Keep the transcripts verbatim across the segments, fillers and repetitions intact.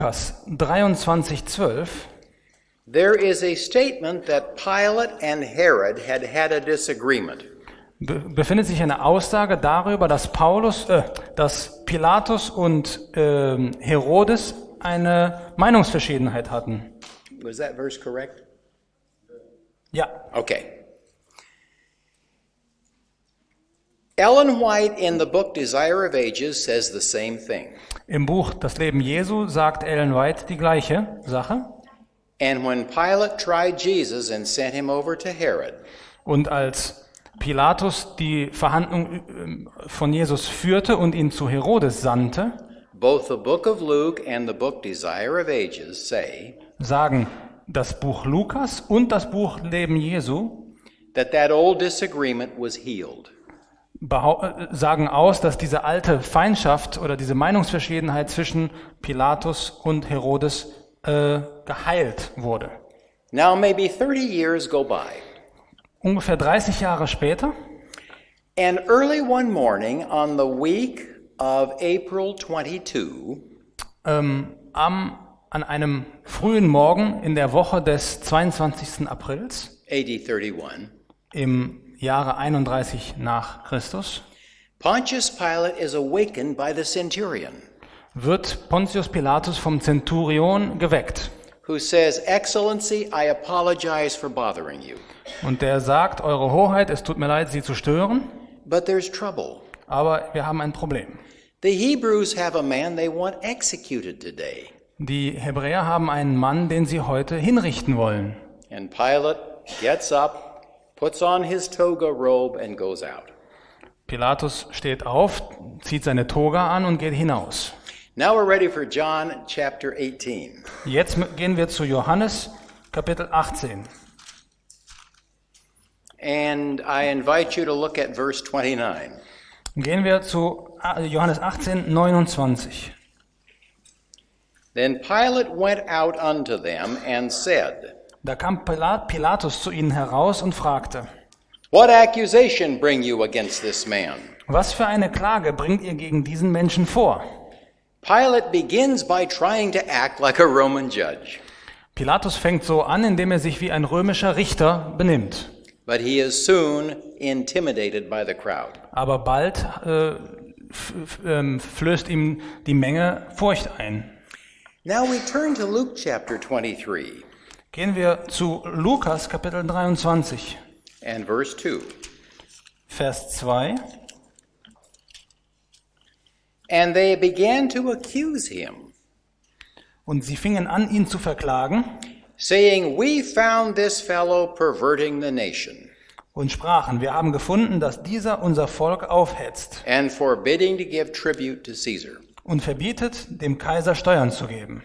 Lukas dreiundzwanzig, zwölf. There is a statement that Pilate and Herod had had a disagreement. Be befindet sich eine Aussage darüber, dass Paulus, äh, dass Pilatus und äh, Herodes eine Meinungsverschiedenheit hatten. Was that verse correct? Ja. Okay. Ellen White in the book Desire of Ages says the same thing. Im Buch Das Leben Jesu sagt Ellen White die gleiche Sache. And when Pilate tried Jesus and sent him over to Herod, Und als Pilatus die Verhandlung von Jesus führte und ihn zu Herodes sandte, both the book of Luke and the book Desire of Ages say sagen das Buch Lukas und das Buch Leben Jesu, that that old disagreement was healed. sagen aus, dass diese alte Feindschaft oder diese Meinungsverschiedenheit zwischen Pilatus und Herodes äh, geheilt wurde. Now maybe thirty years go by. Ungefähr dreißig Jahre später, and early one morning on the week of April twenty-two, ähm, am, an einem frühen Morgen in der Woche des zweiundzwanzigsten Aprils A D thirty-one, im Jahre einunddreißig nach Christus, Pontius Pilate is awakened by the centurion, wird Pontius Pilatus vom Zenturion geweckt. who says, "Excellency, I apologize for bothering you. Und der sagt, Eure Hoheit, es tut mir leid, Sie zu stören, But there's trouble. aber wir haben ein Problem. The Hebrews have a man they want executed today." Die Hebräer haben einen Mann, den sie heute hinrichten wollen. And Pilate gets up, puts on his toga robe, and goes out. Pilatus steht auf, zieht seine Toga an und geht hinaus. Now we're ready for John chapter eighteen. Jetzt gehen wir zu Johannes Kapitel achtzehn. And I invite you to look at verse twenty-nine. Gehen wir zu Johannes achtzehn, neunundzwanzig. Then Pilate went out unto them and said, Da kam Pilatus zu ihnen heraus und fragte, "What accusation bring you against this man?" was für eine Klage bringt ihr gegen diesen Menschen vor? Pilate begins by trying to act like a Roman judge, Pilatus fängt so an, indem er sich wie ein römischer Richter benimmt. but he is soon intimidated by the crowd. Aber bald äh, f- f- ähm, flößt ihm die Menge Furcht ein. Now we turn to Luke chapter twenty-three Gehen wir zu Lukas Kapitel dreiundzwanzig, and verse two. Vers zwei. And they began to accuse him, Und sie fingen an, ihn zu verklagen saying, "We found this fellow perverting the nation und sprachen, wir haben gefunden, dass dieser unser Volk aufhetzt and forbidding to give tribute to Caesar." und verbietet, dem Kaiser Steuern zu geben.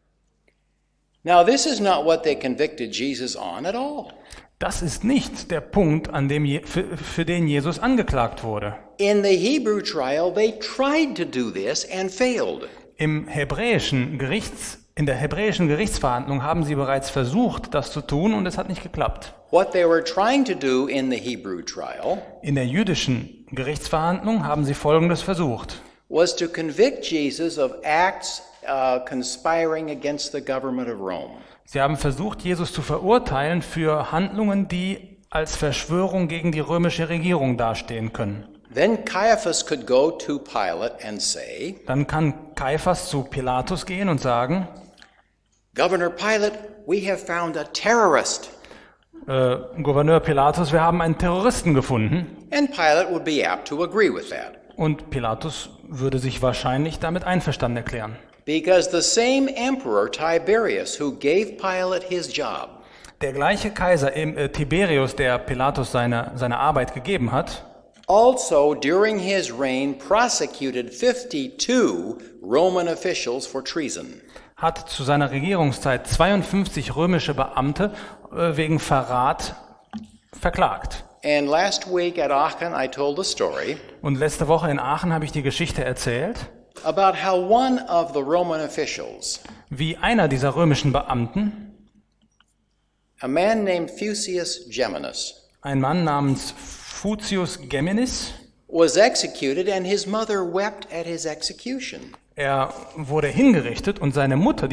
Now this is not what they convicted Jesus on at all. Das ist nicht der Punkt, an dem Je- für, für den Jesus angeklagt wurde. In the Hebrew trial, they tried to do this and failed. Im hebräischen Gerichts, in der hebräischen Gerichtsverhandlung haben sie bereits versucht, das zu tun, und es hat nicht geklappt. What they were trying to do in the Hebrew trial In der jüdischen Gerichtsverhandlung haben sie Folgendes versucht: was to convict Jesus of acts uh, conspiring against the government of Rome. Sie haben versucht, Jesus zu verurteilen für Handlungen, die als Verschwörung gegen die römische Regierung dastehen können. Then Caiaphas could go to Pilate and say, Dann kann Kaiphas zu Pilatus gehen und sagen, "Governor Pilate, we have found a terrorist." äh, Gouverneur Pilatus, wir haben einen Terroristen gefunden. And Pilate would be apt to agree with that, Und Pilatus würde sich wahrscheinlich damit einverstanden erklären. because the same emperor Tiberius who gave Pilate his job Der gleiche Kaiser äh, Tiberius, der Pilatus seine, seine Arbeit gegeben hat, also during his reign prosecuted fifty-two Roman officials for treason. hat zu seiner Regierungszeit zweiundfünfzig römische Beamte äh, wegen Verrat verklagt. And last week at Aachen, I told a story Und letzte Woche in Aachen habe ich die Geschichte erzählt, about how one of the Roman officials, wie einer dieser römischen Beamten, a man named Fusius Geminus, ein Mann namens Fucius Geminis, was executed, and his mother wept at his execution. Er wurde hingerichtet und seine Mutter,